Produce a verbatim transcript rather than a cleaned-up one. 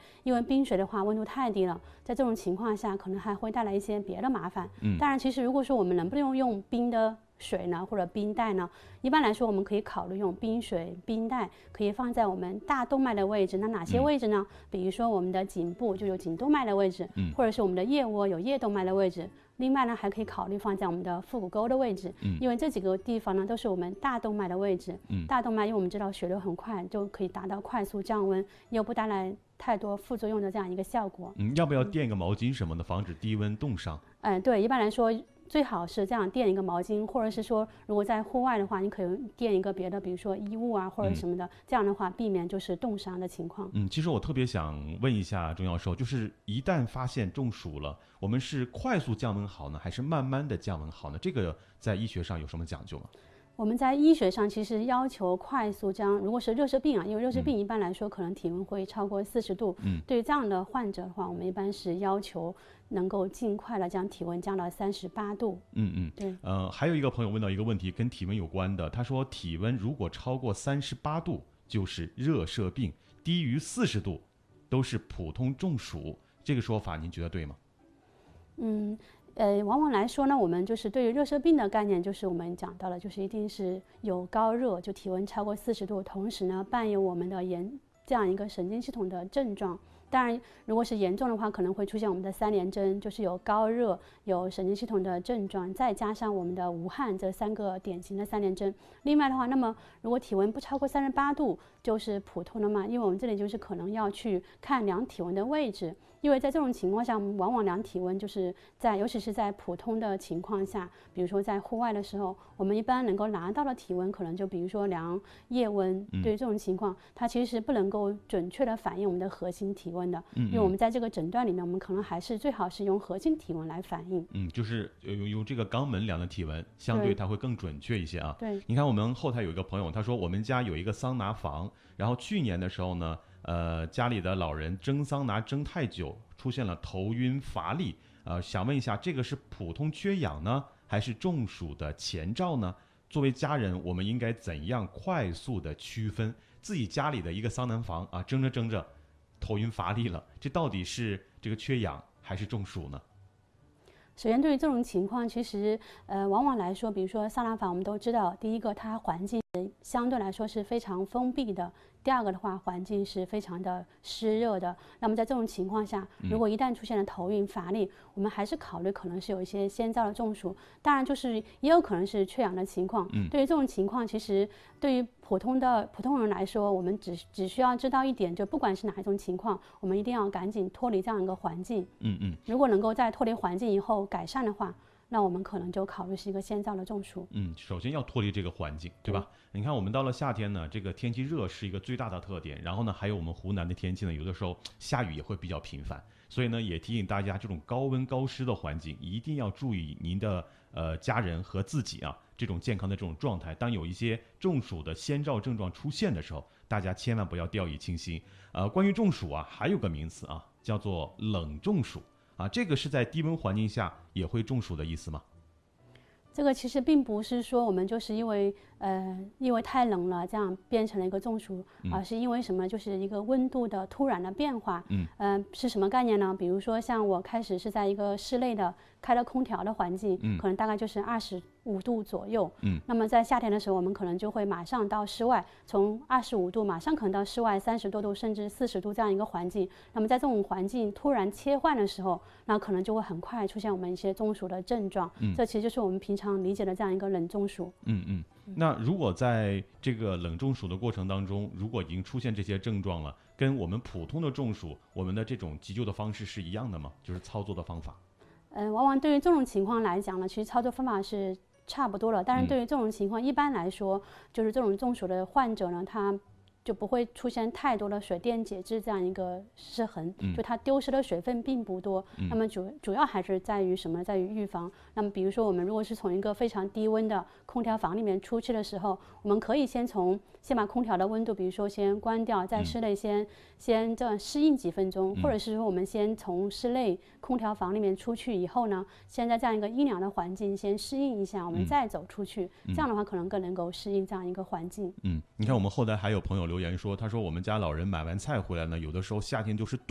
因为冰水的话温度太低了，在这种情况下可能还会带来一些别的麻烦。嗯，当然，其实如果说我们能不能用冰的水呢，或者冰袋呢？一般来说，我们可以考虑用冰水、冰袋，可以放在我们大动脉的位置。那哪些位置呢？嗯、比如说我们的颈部就有颈动脉的位置，嗯、或者是我们的腋窝有腋动脉的位置。另外呢，还可以考虑放在我们的腹股沟的位置，嗯、因为这几个地方呢都是我们大动脉的位置。嗯、大动脉，因为我们知道血流很快，就可以达到快速降温，又不带来太多副作用的这样一个效果。 嗯，要不要垫一个毛巾什么的，防止低温冻伤？ 嗯、呃，对，一般来说。最好是这样垫一个毛巾，或者是说，如果在户外的话，你可以垫一个别的，比如说衣物啊或者什么的，嗯、这样的话避免就是冻伤的情况。 嗯，其实我特别想问一下钟教授，就是一旦发现中暑了，我们是快速降温好呢，还是慢慢的降温好呢？这个在医学上有什么讲究吗？ 我们在医学上其实要求快速降，如果是热射病啊，因为热射病一般来说可能体温会超过四十度，嗯，对于这样的患者的话，我们一般是要求能够尽快的将体温降到三十八度。 嗯嗯， 对。 呃，还有一个朋友问到一个问题，跟体温有关的，他说体温如果超过三十八度就是热射病，低于四十度都是普通中暑，这个说法您觉得对吗？ 嗯。呃，往往来说呢，我们就是对于热射病的概念，就是我们讲到了，就是一定是有高热，就体温超过四十度，同时呢伴有我们的严这样一个神经系统的症状。当然，如果是严重的话，可能会出现我们的三联征，就是有高热、有神经系统的症状，再加上我们的无汗这三个典型的三联征。另外的话，那么如果体温不超过三十八度，就是普通的嘛，因为我们这里就是可能要去看量体温的位置。因为在这种情况下，往往量体温就是在，尤其是在普通的情况下，比如说在户外的时候，我们一般能够拿到的体温，可能就比如说量腋温。嗯、对于这种情况，它其实是不能够准确的反映我们的核心体温的。嗯嗯，因为我们在这个诊断里面，我们可能还是最好是用核心体温来反映。 嗯，就是用用这个肛门量的体温，相对它会更准确一些啊。 对， 你看我们后台有一个朋友，他说我们家有一个桑拿房，然后去年的时候呢。呃，家里的老人蒸桑拿蒸太久，出现了头晕乏力。呃，想问一下，这个是普通缺氧呢，还是中暑的前兆呢？作为家人，我们应该怎样快速的区分自己家里的一个桑拿房啊，蒸着蒸着，头晕乏力了，这到底是这个缺氧还是中暑呢？ 首先，对于这种情况，其实呃，往往来说，比如说桑拿房，我们都知道，第一个它环境相对来说是非常封闭的。第二个的话，环境是非常的湿热的。那么在这种情况下，如果一旦出现了头晕乏力，我们还是考虑可能是有一些先兆的中暑。当然，就是也有可能是缺氧的情况。嗯、对于这种情况，其实对于普通的普通人来说，我们只只需要知道一点，就不管是哪一种情况，我们一定要赶紧脱离这样一个环境。 嗯嗯。 如果能够在脱离环境以后改善的话，那我们可能就考虑是一个先兆的中暑。 嗯，首先要脱离这个环境，对吧？对，你看我们到了夏天呢，这个天气热是一个最大的特点。然后呢，还有我们湖南的天气呢，有的时候下雨也会比较频繁。所以呢，也提醒大家，这种高温高湿的环境一定要注意您的呃家人和自己啊这种健康的这种状态。当有一些中暑的先兆症状出现的时候，大家千万不要掉以轻心。呃，关于中暑啊，还有个名词啊，叫做冷中暑。啊，这个是在低温环境下也会中暑的意思吗？ 这个其实并不是说我们就是因为呃因为太冷了这样变成了一个中暑，而、呃、是因为什么？就是一个温度的突然的变化。嗯，呃，是什么概念呢？比如说像我开始是在一个室内的开了空调的环境，嗯，可能大概就是二十五度左右。嗯，那么在夏天的时候，我们可能就会马上到室外，从二十五度马上可能到室外三十多度甚至四十度这样一个环境。那么在这种环境突然切换的时候，那可能就会很快出现我们一些中暑的症状。嗯，这其实就是我们平常理解的这样一个冷中暑。 嗯嗯。那如果在这个冷中暑的过程当中，如果已经出现这些症状了，跟我们普通的中暑，我们的这种急救的方式是一样的吗？就是操作的方法？ 嗯、呃，往往对于这种情况来讲呢，其实操作方法是差不多了。但是对于这种情况，一般来说，就是这种中暑的患者呢，他就不会出现太多的水电解质这样一个失衡，嗯、就它丢失的水分并不多。嗯、那么主主要还是在于什么？在于预防。那么比如说我们如果是从一个非常低温的空调房里面出去的时候，我们可以先从先把空调的温度，比如说先关掉，在室内先、嗯、先这样适应几分钟，嗯、或者是说我们先从室内空调房里面出去以后呢，先在这样一个阴凉的环境先适应一下，我们再走出去，嗯、这样的话可能更能够适应这样一个环境。 嗯，你看我们后台还有朋友留言说，他说我们家老人买完菜回来呢，有的时候夏天就是